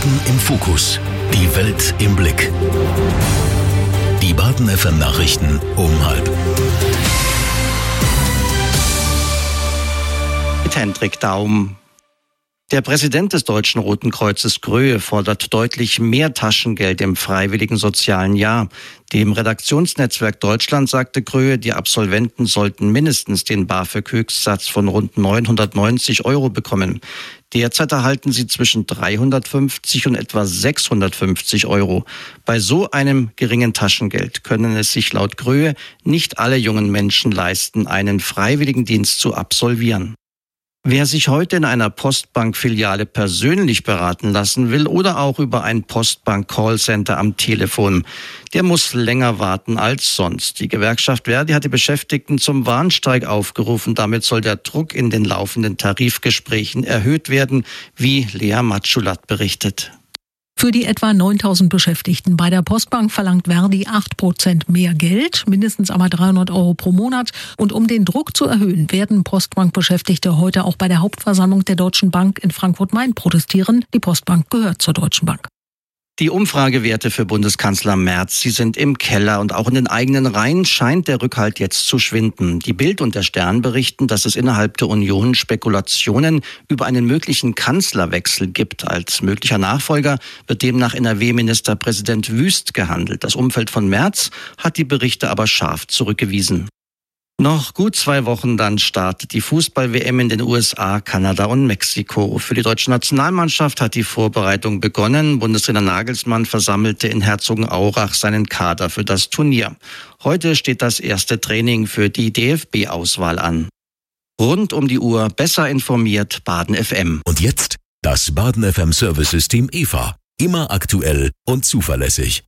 Baden im Fokus. Die Welt im Blick. Die Baden FM Nachrichten um 12:30. Mit Hendrik Daum. Der Präsident des Deutschen Roten Kreuzes Gröhe fordert deutlich mehr Taschengeld im freiwilligen sozialen Jahr. Dem Redaktionsnetzwerk Deutschland sagte Gröhe, die Absolventen sollten mindestens den BAföG-Höchstsatz von rund 990 € bekommen. Derzeit erhalten sie zwischen 350 und etwa 650 €. Bei so einem geringen Taschengeld können es sich laut Gröhe nicht alle jungen Menschen leisten, einen Freiwilligendienst zu absolvieren. Wer sich heute in einer Postbank-Filiale persönlich beraten lassen will oder auch über ein Postbank-Callcenter am Telefon, der muss länger warten als sonst. Die Gewerkschaft ver.di hat die Beschäftigten zum Warnstreik aufgerufen. Damit soll der Druck in den laufenden Tarifgesprächen erhöht werden, wie Lea Matschulat berichtet. Für die etwa 9.000 Beschäftigten bei der Postbank verlangt ver.di 8% mehr Geld, mindestens aber 300 € pro Monat. Und um den Druck zu erhöhen, werden Postbank-Beschäftigte heute auch bei der Hauptversammlung der Deutschen Bank in Frankfurt-Main protestieren. Die Postbank gehört zur Deutschen Bank. Die Umfragewerte für Bundeskanzler Merz, sie sind im Keller und auch in den eigenen Reihen scheint der Rückhalt jetzt zu schwinden. Die Bild und der Stern berichten, dass es innerhalb der Union Spekulationen über einen möglichen Kanzlerwechsel gibt. Als möglicher Nachfolger wird demnach NRW-Ministerpräsident Wüst gehandelt. Das Umfeld von Merz hat die Berichte aber scharf zurückgewiesen. Noch gut 2 Wochen, dann startet die Fußball-WM in den USA, Kanada und Mexiko. Für die deutsche Nationalmannschaft hat die Vorbereitung begonnen. Bundestrainer Nagelsmann versammelte in Herzogenaurach seinen Kader für das Turnier. Heute steht das erste Training für die DFB-Auswahl an. Rund um die Uhr besser informiert Baden FM. Und jetzt das Baden FM Service-System EVA. Immer aktuell und zuverlässig.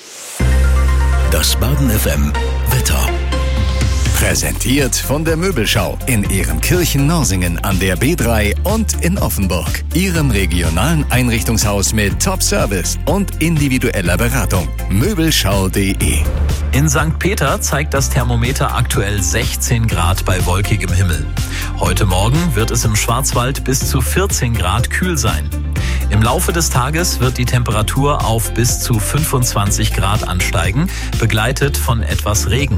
Das Baden FM Wetter. Präsentiert von der Möbelschau in Ehrenkirchen-Norsingen an der B3 und in Offenburg. Ihrem regionalen Einrichtungshaus mit Top-Service und individueller Beratung. Möbelschau.de. In St. Peter zeigt das Thermometer aktuell 16 Grad bei wolkigem Himmel. Heute Morgen wird es im Schwarzwald bis zu 14 Grad kühl sein. Im Laufe des Tages wird die Temperatur auf bis zu 25 Grad ansteigen, begleitet von etwas Regen.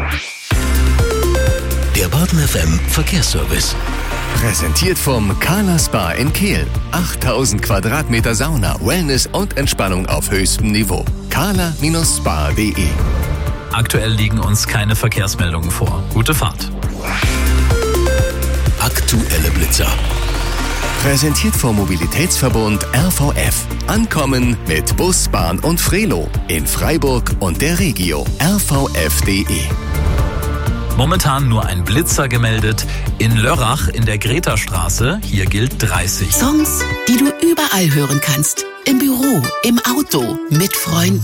Der Baden FM Verkehrsservice. Präsentiert vom Carla Spa in Kehl. 8000 Quadratmeter Sauna, Wellness und Entspannung auf höchstem Niveau. carla-spa.de. Aktuell liegen uns keine Verkehrsmeldungen vor. Gute Fahrt. Aktuelle Blitzer. Präsentiert vom Mobilitätsverbund RVF. Ankommen mit Bus, Bahn und Frelo. In Freiburg und der Regio. rvf.de. Momentan nur ein Blitzer gemeldet. In Lörrach in der Greta-Straße, hier gilt 30. Songs, die du überall hören kannst. Im Büro, im Auto, mit Freunden.